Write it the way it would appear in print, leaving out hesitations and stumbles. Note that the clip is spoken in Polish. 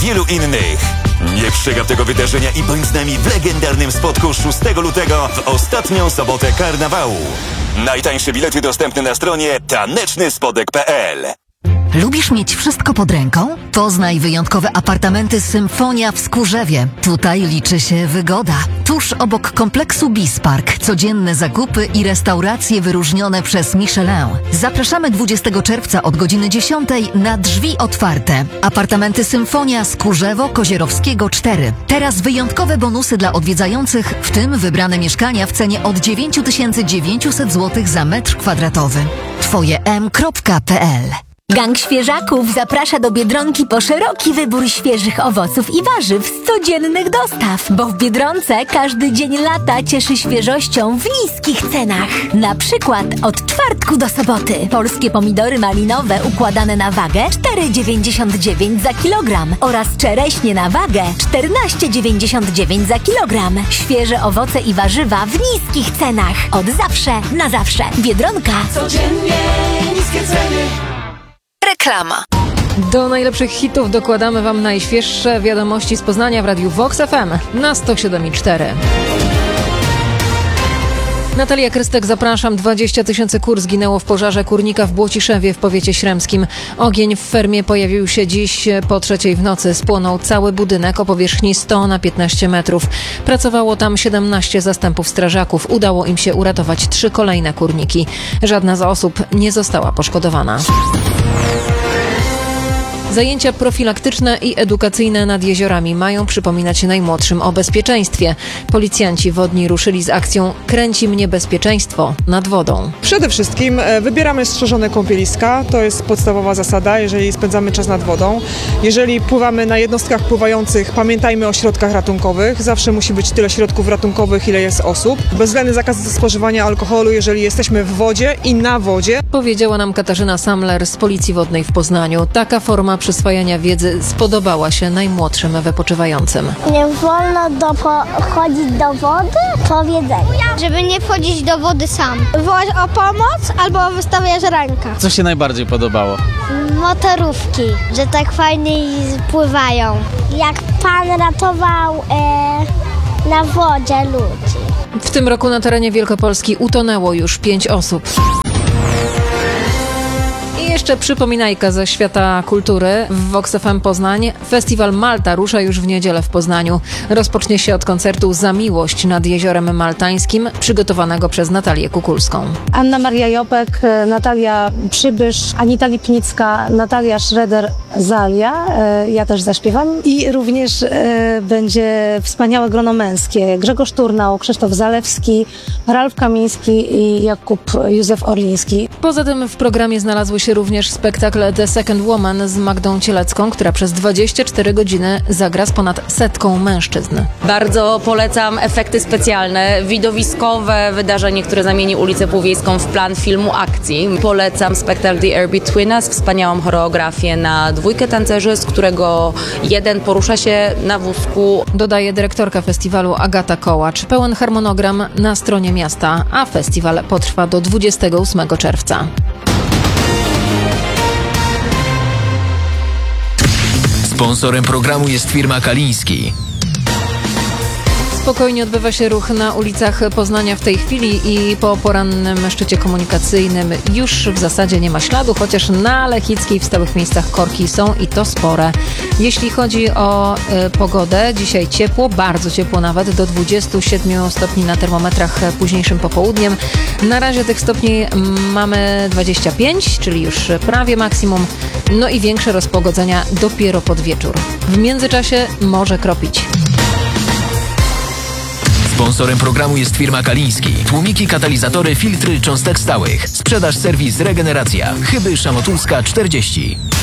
wielu innych. Nie przegap tego wydarzenia i bądź z nami w legendarnym spotku 6 lutego w ostatnią sobotę karnawału. Najtańsze bilety dostępne na stronie tanecznyspodek.pl. Lubisz mieć wszystko pod ręką? Poznaj wyjątkowe apartamenty Symfonia w Skórzewie. Tutaj liczy się wygoda. Tuż obok kompleksu Bispark. Codzienne zakupy i restauracje wyróżnione przez Michelin. Zapraszamy 20 czerwca od godziny 10 na drzwi otwarte. Apartamenty Symfonia Skórzewo Kozierowskiego 4. Teraz wyjątkowe bonusy dla odwiedzających, w tym wybrane mieszkania w cenie od 9900 zł za metr kwadratowy. twojem.pl. Gang Świeżaków zaprasza do Biedronki po szeroki wybór świeżych owoców i warzyw z codziennych dostaw, bo w Biedronce każdy dzień lata cieszy świeżością w niskich cenach. Na przykład od czwartku do soboty polskie pomidory malinowe układane na wagę 4,99 za kilogram oraz czereśnie na wagę 14,99 za kilogram. Świeże owoce i warzywa w niskich cenach. Od zawsze na zawsze. Biedronka. Codziennie niskie ceny. Reklama. Do najlepszych hitów dokładamy Wam najświeższe wiadomości z Poznania w Radiu Vox FM na 107,4. Natalia Krystek, zapraszam. 20 000 kur zginęło w pożarze kurnika w Błociszewie w powiecie śremskim. Ogień w fermie pojawił się dziś po 3:00 w nocy. Spłonął cały budynek o powierzchni 100 na 15 metrów. Pracowało tam 17 zastępów strażaków. Udało im się uratować 3 kolejne kurniki. Żadna z osób nie została poszkodowana. Zajęcia profilaktyczne i edukacyjne nad jeziorami mają przypominać najmłodszym o bezpieczeństwie. Policjanci wodni ruszyli z akcją Kręci mnie bezpieczeństwo nad wodą. Przede wszystkim wybieramy strzeżone kąpieliska. To jest podstawowa zasada, jeżeli spędzamy czas nad wodą. Jeżeli pływamy na jednostkach pływających, pamiętajmy o środkach ratunkowych. Zawsze musi być tyle środków ratunkowych, ile jest osób. Bezwzględny zakaz spożywania alkoholu, jeżeli jesteśmy w wodzie i na wodzie. Powiedziała nam Katarzyna Samler z Policji Wodnej w Poznaniu. Taka forma przyswajania wiedzy spodobała się najmłodszym wypoczywającym. Nie wolno chodzić do wody? Powiedzenie. Żeby nie wchodzić do wody sam. Wołać o pomoc albo wystawiać rękę. Co się najbardziej podobało? Motorówki, że tak fajnie pływają. Jak pan ratował na wodzie ludzi. W tym roku na terenie Wielkopolski utonęło już 5 osób. I jeszcze przypominajka ze świata kultury w Vox FM Poznań. Festiwal Malta rusza już w niedzielę w Poznaniu. Rozpocznie się od koncertu Za miłość nad Jeziorem Maltańskim, przygotowanego przez Natalię Kukulską. Anna Maria Jopek, Natalia Przybysz, Anita Lipnicka, Natalia Schroeder-Zalia, ja też zaśpiewam. I również będzie wspaniałe grono męskie. Grzegorz Turnał, Krzysztof Zalewski, Ralf Kamiński i Jakub Józef Orliński. Poza tym w programie znalazły się również spektakl The Second Woman z Magdą Cielecką, która przez 24 godziny zagra z ponad 100 mężczyzn. Bardzo polecam efekty specjalne, widowiskowe wydarzenie, które zamieni ulicę Półwiejską w plan filmu akcji. Polecam spektakl The Air Between Us, wspaniałą choreografię na 2 tancerzy, z którego jeden porusza się na wózku. Dodaje dyrektorka festiwalu Agata Kołacz. Pełen harmonogram na stronie miasta, a festiwal potrwa do 28 czerwca. Sponsorem programu jest firma Kaliński. Spokojnie odbywa się ruch na ulicach Poznania w tej chwili i po porannym szczycie komunikacyjnym już w zasadzie nie ma śladu, chociaż na Lechickiej w stałych miejscach korki są i to spore. Jeśli chodzi o pogodę, dzisiaj ciepło, bardzo ciepło nawet, do 27 stopni na termometrach późniejszym popołudniem. Na razie tych stopni mamy 25, czyli już prawie maksimum, no i większe rozpogodzenia dopiero pod wieczór. W międzyczasie może kropić. Sponsorem programu jest firma Kaliński. Tłumiki, katalizatory, filtry cząstek stałych. Sprzedaż, serwis, regeneracja. Chyby Szamotulska 40.